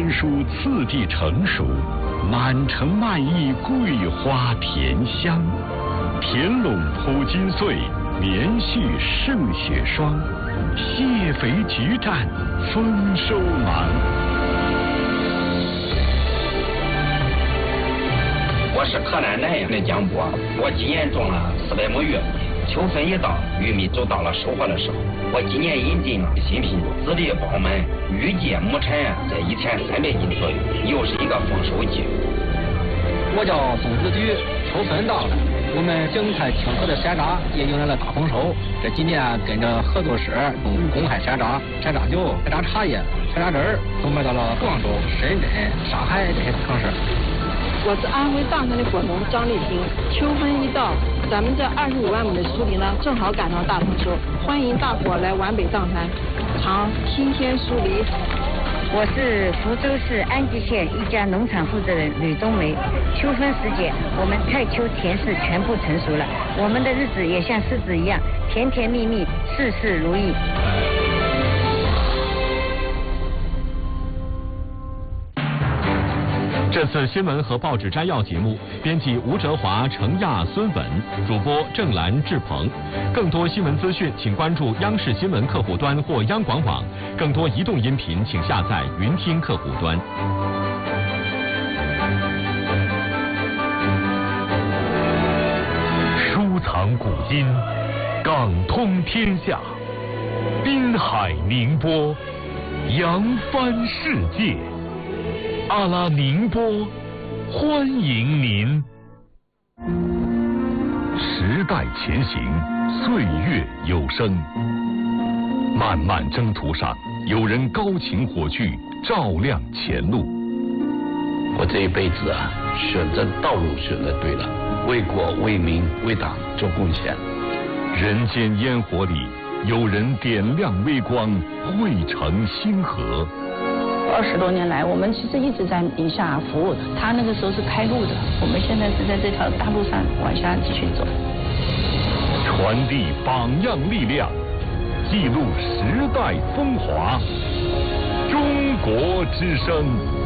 新书次第成熟，满城漫溢桂花甜香。田垄铺金穗，棉絮胜雪霜。蟹肥菊占丰收忙。 我是河南南阳的江波，我今年种了400亩玉米，秋分一到，玉米就到了收获的时候。我今年引进了新品种，籽粒饱满，预计亩产在1300斤左右，又是一个丰收季。 我叫宋子菊，秋分到了，我们景泰清河的山楂也迎来了大丰收。这几年跟着合作社公开山楂、山楂酒、山楂茶叶、山楂汁儿，都卖到了广州、深圳、上海这些城市。 我是安徽大山的果农张丽萍。秋分一到，咱们这25万亩的苏梨呢，正好赶上大丰收，欢迎大伙来皖北藏山尝新鲜苏梨。 我是福州市安吉县一家农场负责人吕冬梅。秋分时节，我们太丘甜柿全部成熟了，我们的日子也像柿子一样甜甜蜜蜜，事事如意。 这次新闻和报纸摘要节目，编辑吴哲华、程亚、孙稳，主播郑兰、志鹏。更多新闻资讯，请关注央视新闻客户端或央广网。更多移动音频，请下载云听客户端。 书藏古今，港通天下，滨海宁波，扬帆世界。阿拉宁波，欢迎您。时代前行，岁月有声。漫漫征途上，有人高擎火炬，照亮前路。 我这一辈子啊，选择道路选择对了，为国为民为党做贡献。 人间烟火里，有人点亮微光，汇成星河。 20多年来，我们其实一直在宁夏服务的。他那个时候是开路的，我们现在是在这条大路上往下继续走。 传递榜样力量，记录时代风华。中国之声。